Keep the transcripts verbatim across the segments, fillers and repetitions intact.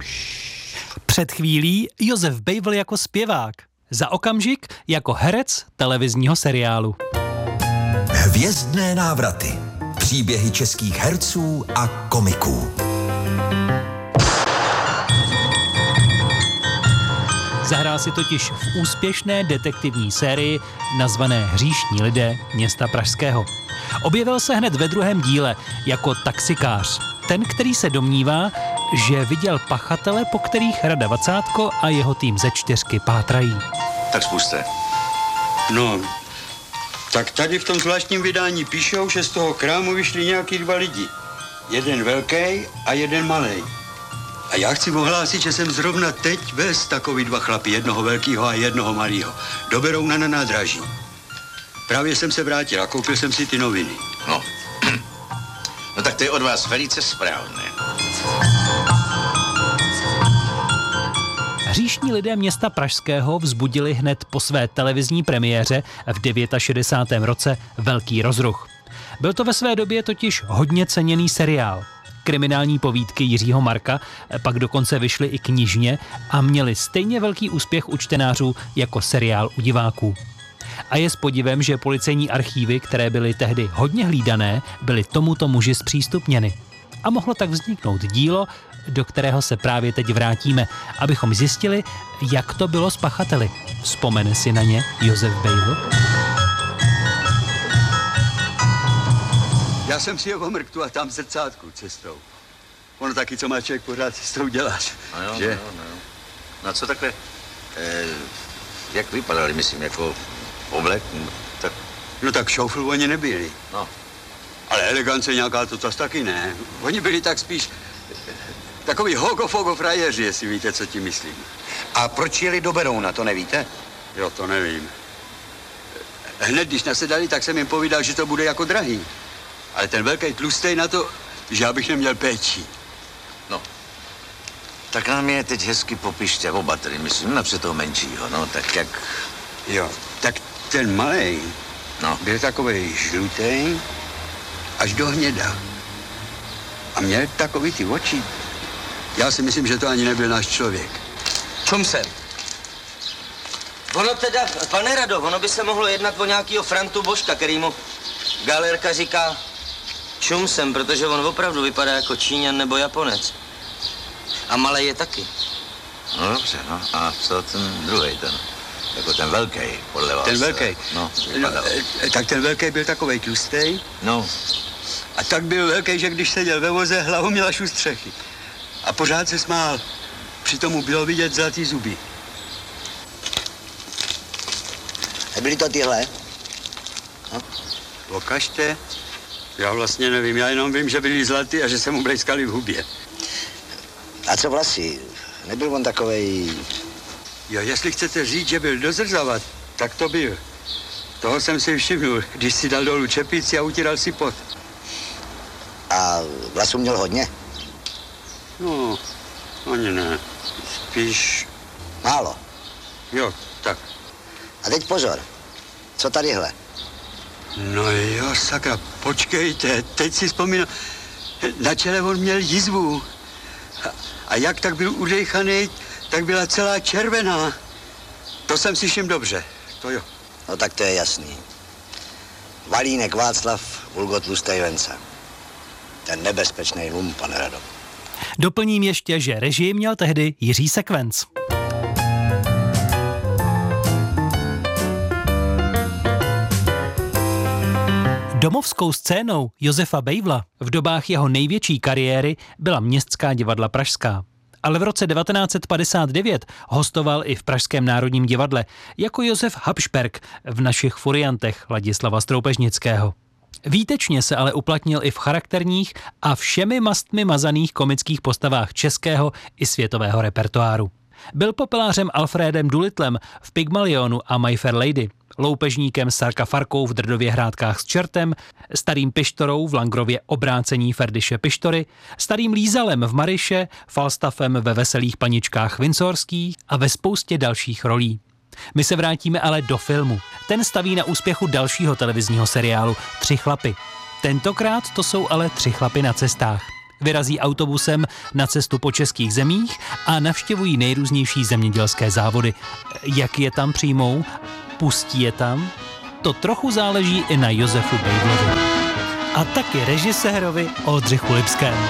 Před chvílí Josef Bejvl jako zpěvák, za okamžik jako herec televizního seriálu. Hvězdné návraty. Příběhy českých herců a komiků. Zahrál si totiž v úspěšné detektivní sérii nazvané Hříšní lidé města Pražského. Objevil se hned ve druhém díle jako taxikář. Ten, který se domnívá, že viděl pachatele, po kterých Rada Vacátko a jeho tým ze čtyřky pátrají. Tak spuste. No, tak tady v tom zvláštním vydání píšou, že z toho krámu vyšli nějaký dva lidi. Jeden velký a jeden malej. A já chci ohlásit, že jsem zrovna teď vez takový dva chlapy, jednoho velkýho a jednoho malýho. Do Berouna na nádraží. Právě jsem se vrátil a koupil jsem si ty noviny. No, no tak to je od vás velice správné. Hříšní lidé města Pražského vzbudili hned po své televizní premiéře v šedesátém devátém roce velký rozruch. Byl to ve své době totiž hodně ceněný seriál. Kriminální povídky Jiřího Marka pak dokonce vyšly i knižně a měly stejně velký úspěch u čtenářů jako seriál u diváků. A je s podivem, že policejní archívy, které byly tehdy hodně hlídané, byly tomuto muži zpřístupněny. A mohlo tak vzniknout dílo, do kterého se právě teď vrátíme, abychom zjistili, jak to bylo s pachateli. Vzpomene si na ně Josef Bejvl? Já jsem si ho mrktu a tam zrcátku cestou. Ono taky, co má člověk pořád cestou dělat, No jo, že? no jo, no jo. No a co takhle, eh, jak vypadali, myslím, jako oblek, tak, No tak šoufl oni nebyli. no. Ale elegance nějaká to zas taky ne. Oni byli tak spíš takový hogo-fogo frajeři, jestli víte, co tím myslím. A proč jeli do Berouna, to nevíte? Jo, to nevím. Hned, když nasedali, tak jsem jim povídal, že to bude jako drahý. Ale ten velký tlustej na to, že já bych neměl péči. No. Tak nám je teď hezky popište oba, tedy myslím, napřed toho menšího, no, tak jak, Jo, tak ten malej no. byl takovej žlutej až do hněda. A měl takový ty oči. Já si myslím, že to ani nebyl náš člověk. Čum jsem. Ono teda, pane Rado, ono by se mohlo jednat o nějakýho Frantu Božka, který mu galerka říká čum jsem, protože on opravdu vypadá jako Číňan nebo Japonec. A malej je taky. No dobře, no. A co ten druhej, ten, jako ten velký, podle vás? Ten velký? No, no, vypadal. e, tak ten velký byl takovej tlustej. No, A tak byl velký, že když seděl ve voze, hlavu měl až u střechy. A pořád se smál. Přitom mu bylo vidět zlatý zuby. Nebyli to tyhle? Pokažte. Já vlastně nevím, já jenom vím, že byli zlatý a že se mu blejskali v hubě. A co vlasy? Nebyl on takovej... Jo, jestli chcete říct, že byl dozrzavat, tak to byl. Toho jsem si všimnul, když si dal dolů čepici a utíral si pot. A vlasů měl hodně? No, ani ne. Spíš, Málo. jo, tak. A teď pozor. Co tadyhle? No jo, sakra, počkejte, teď si vzpomínám. Na čele on měl jizvu. A, a jak tak byl udejchaný, tak byla celá červená. To jsem si všiml dobře, to jo. No tak to je jasný. Valínek Václav, Ulgo Tlustej Venca. Ten nebezpečný lum, pane Rado. Doplním ještě, že režii měl tehdy Jiří Sekvenc. Domovskou scénou Josefa Bejvla v dobách jeho největší kariéry byla Městská divadla pražská. Ale v roce devatenáct set padesát devět hostoval i v Pražském národním divadle jako Josef Habsberg v Našich furiantech Ladislava Stroupežnického. Výtečně se ale uplatnil i v charakterních a všemi mastmi mazaných komických postavách českého i světového repertoáru. Byl popelářem Alfrédem Doolitlem v Pygmalionu a My Fair Lady, loupežníkem Sarka Farkou v Drdově hrádkách s čertem, starým Pištorou v Langrově Obrácení Ferdiše Pištory, starým Lízalem v Maryše, Falstaffem ve Veselých paničkách Windsorských a ve spoustě dalších rolí. My se vrátíme ale do filmu. Ten staví na úspěchu dalšího televizního seriálu Tři chlapy. Tentokrát to jsou ale tři chlapy na cestách. Vyrazí autobusem na cestu po českých zemích a navštěvují nejrůznější zemědělské závody. Jak je tam přijmou? Pustí je tam? To trochu záleží i na Josefu Bejvlovi. A taky režisérovi Oldřichu Lipskému.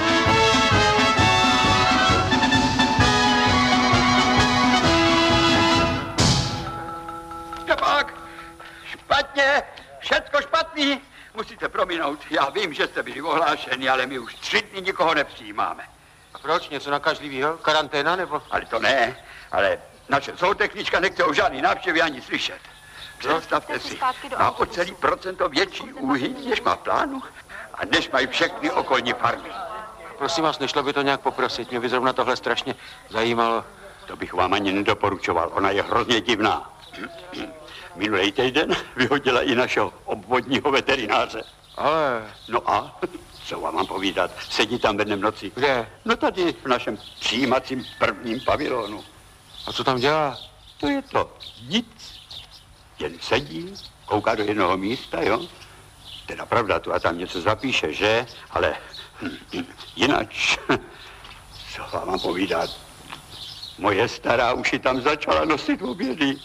Štěpák, špatně, všecko špatný. Musíte prominout, já vím, že jste byli ohlášeni, ale my už tři dny nikoho nepřijímáme. A proč? Něco nakažlivýho? Karanténa nebo? Ale to ne, ale naše zootechnička nechce o žádný návštěvy ani slyšet. Představte si, má o celý procento větší úhyň, než má plánu a než mají všechny okolní farmy. Prosím vás, nešlo by to nějak poprosit? Mě by zrovna tohle strašně zajímalo. To bych vám ani nedoporučoval, ona je hrozně divná. Minulý týden vyhodila i našeho obvodního veterináře. Ale... No a co vám mám povídat? Sedí tam ve dnem noci. Kde? No tady v našem přijímacím prvním pavilonu. A co tam dělá? To je to nic. Jen sedí, kouká do jednoho místa, jo? Teda pravda, tu a tam něco zapíše, že? Ale hm, jináč, co vám mám povídat? Moje stará už ji tam začala nosit obědy.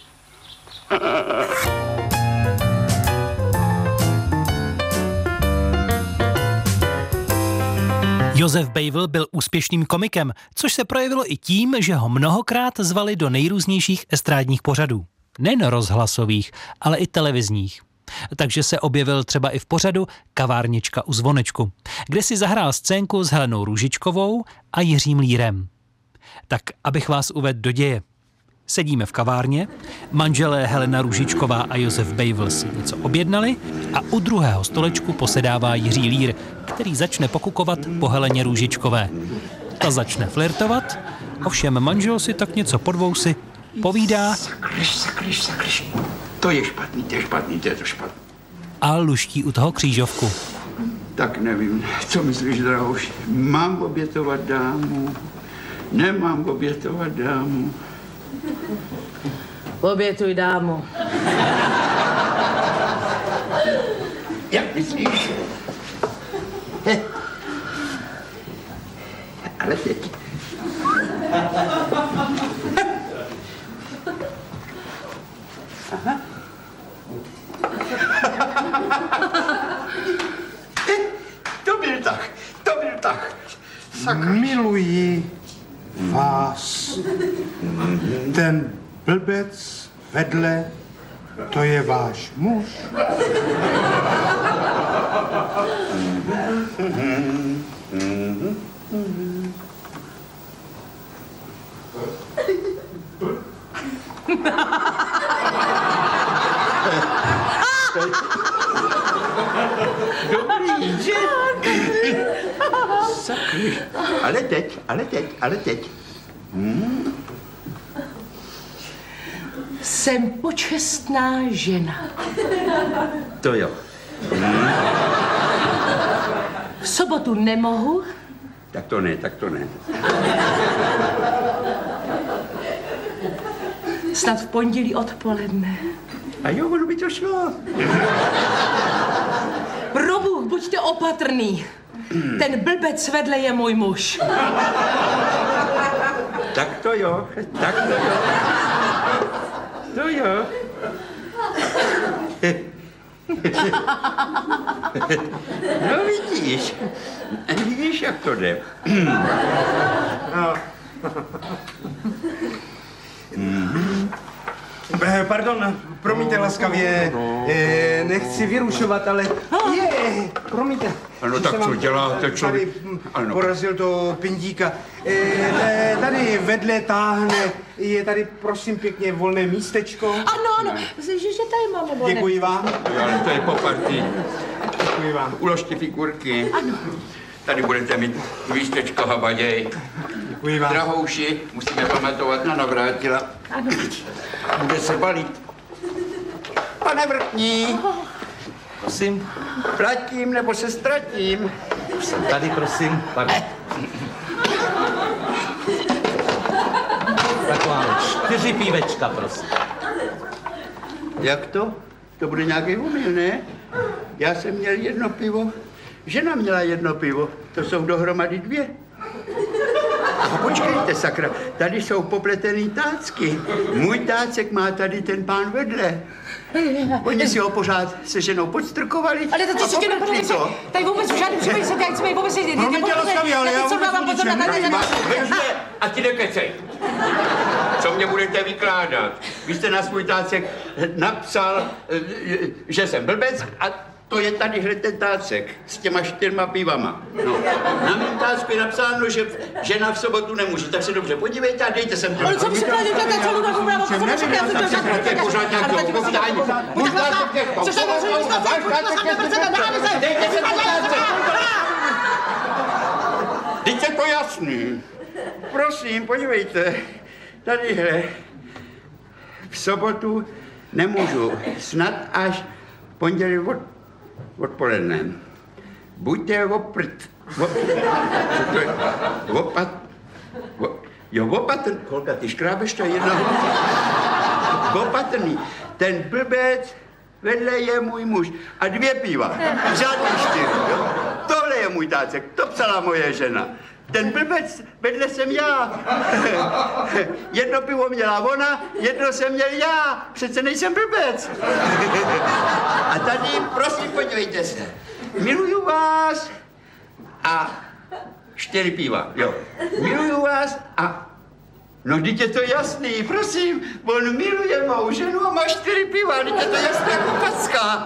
Josef Bejvl byl úspěšným komikem, což se projevilo i tím, že ho mnohokrát zvali do nejrůznějších estrádních pořadů. Nejen rozhlasových, ale i televizních. Takže se objevil třeba i v pořadu Kavárnička u zvonečku, kde si zahrál scénku s Helenou Růžičkovou a Jiřím Lírem. Tak, abych vás uvedl do děje. Sedíme v kavárně, manželé Helena Růžičková a Josef Bejvl si něco objednali a u druhého stolečku posedává Jiří Lír, který začne pokukovat po Heleně Růžičkové. Ta začne flirtovat, ovšem manžel si tak něco pod vousy povídá. Sakryš, sakryš, sakryš. To je špatný, to je špatný, to je to špatný. A luští u toho křížovku. Tak nevím, co myslíš, drahouš? Mám obětovat dámu? Nemám obětovat dámu? Obětuj dámu. Jak myslíš? Ale teď. Aha. To byl tak, to byl tak. Sakra. Miluji vás. Ten blbec vedle, to je váš muž. Dobrý, že? Sakry. Ale teď, ale teď, ale teď. Hmm. Jsem počestná žena. To jo. Hmm. V sobotu nemohu. Tak to ne, tak to ne. Snad v pondělí odpoledne. A jo, ono by to šlo. Probůh, buďte opatrný. Ten blbec vedle je můj muž. Tak to jo, tak to jo. To jo. No vidíš, vidíš, jak to jde. No. Pardon, promiňte laskavě, eh, nechci vyrušovat, ale je, promiňte. Ano, že tak jsem co vám děláte, člověk? Tady Ano. porazil to pindíka. Eh, tady vedle táhne, je tady prosím pěkně volné místečko. Ano, ano, že, že tady máme volné. Děkuji vám. Jo, ale to je po partii. Děkuji vám. Uložte figurky. Ano. Tady budete mít místečko habaděj. Děkuji vám. Drahouši, musíme pamatovat na Navrátila. Ano. Bude se balit. Pane Vrtní. Prosím, Platím nebo se ztratím? jsem tady, prosím. Pardon. Taková čtyři pívečka, prosím. Jak to? To bude nějaký omyl, ne? Já jsem měl jedno pivo žena měla jedno pivo, to jsou dohromady dvě. A počkejte, sakra, tady jsou popletený tácky. Můj tácek má tady ten pán vedle. Oni si ho pořád se ženou podstrkovali. Ale to a popletli to. Tady vůbec v žádném případě se tady chceme vůbec jít. Promiňte laskavě, ale já vůbec o ničem nevím. A ti nekecej. Co mě budete vykládat? Vy jste na svůj tácek napsal, že jsem blbec a to je tady hned ten tácek s těma čtyřma pivama. No. Na mém tácku je napsáno, že žena v sobotu nemůže, tak se dobře podívejte a dejte sem to. Ale co připravit na celou dobu právo? Co nevím, já jsem to řekl, pořád nějakého povídání. Můj tácek je co se můžu říct, dejte sem ten tácek. Teď je to jasný. Prosím, podívejte. Tadyhle. V sobotu nemůžu, snad až pondělí od, odpoledne. Buďte oprt. Op, co to je? Opat. Op, jo, opatrný. Holka, ty škrábeš to jednoho. Opatrný. Ten blbec vedle je můj muž. A dvě piva. Žádný čtyři. Jo? Tohle je můj tácek. To psala moje žena. Ten blbec vedle jsem já. Jedno pivo měla ona, jedno jsem měl já. Přece nejsem blbec. A tady, prosím, podívejte se. Miluju vás a čtyři piva, jo. Miluju vás a... No, teď je to jasný, prosím. On miluje mou ženu a má čtyři piva, teď je to jasné jako packa.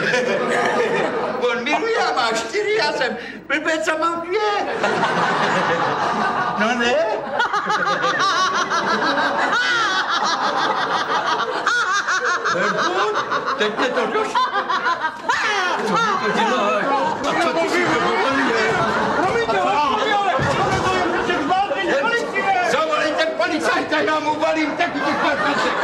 On miluje a má čtyři, já jsem blbec a mám dvě. No ne? Teď mě to došlo. Co mi to dělá? A co ty si to dovolíte? Promiňte, zavolejte policajta, já mu valím taky těch patlasek.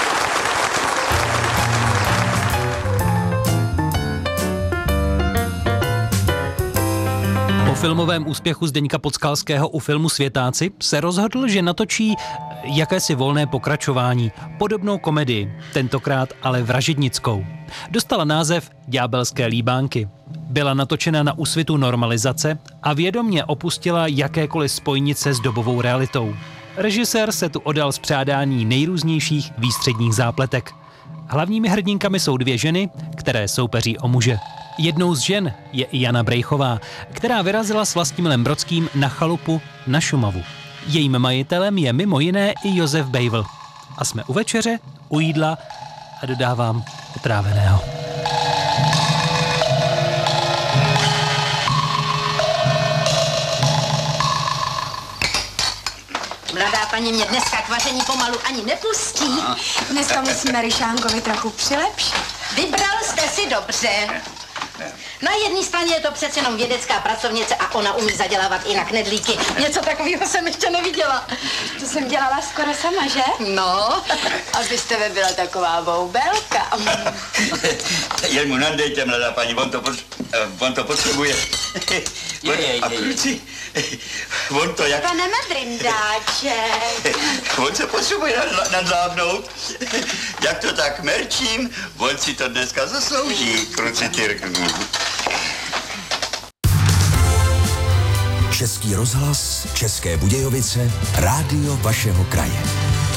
Po filmovém úspěchu Zdeňka Podskalského u filmu Světáci se rozhodl, že natočí jakési volné pokračování, podobnou komedii, tentokrát ale vražednickou. Dostala název Ďábelské líbánky. Byla natočena na úsvitu normalizace a vědomě opustila jakékoliv spojnice s dobovou realitou. Režisér se tu odal spřádání nejrůznějších výstředních zápletek. Hlavními hrdinkami jsou dvě ženy, které soupeří o muže. Jednou z žen je i Jana Brejchová, která vyrazila s Vlastimilem Brodským na chalupu na Šumavu. Jejím majitelem je mimo jiné i Josef Bejvl. A jsme u večeře, u jídla a dodávám otráveného. Mladá paní mě dneska k vaření pomalu ani nepustí. Dneska musíme Ryšánkovi trochu přilepšit. Vybral jste si dobře. Na jedné straně je to přece jenom vědecká pracovnice a ona umí zadělávat i na knedlíky. Něco takového jsem ještě neviděla. To jsem dělala skoro sama, že? No, abyste vy byla taková boubelka. Jen mu nadejte, mladá paní, on to, pot, on to potřebuje. Jej, a kluci, on to jak... Pane Medrindáček. On se potřebuje nadlábnout. Jak to tak merčím, on si to dneska zaslouží, kluci Tyrknu. Český rozhlas, České Budějovice, rádio vašeho kraje.